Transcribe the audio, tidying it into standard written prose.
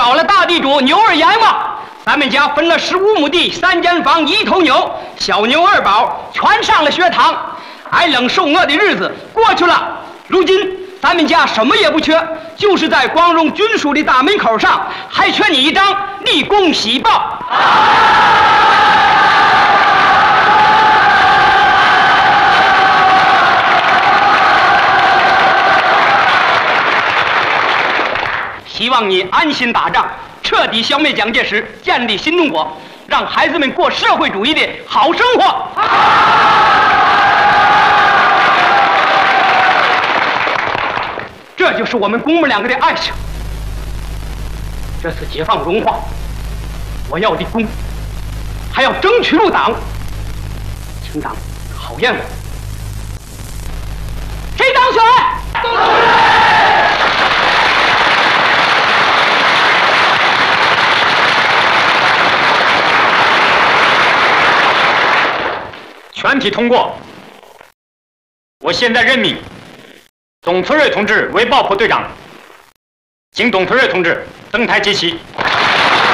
找了大地主牛二爷嘛。咱们家分了15亩地，3间房，1头牛，小牛2宝全上了学堂。挨冷受饿的日子过去了，如今咱们家什么也不缺，就是在光荣军属的大门口上还缺你一张立功喜报。希望你安心打仗，彻底消灭蒋介石，建立新中国，让孩子们过社会主义的好生活。这就是我们公母2个的爱情。这次解放荣华，我要立功，还要争取入党，请党考验我。谁当选？ 全体通过。我现在任命董存瑞同志为爆破队长，请董存瑞同志登台接旗。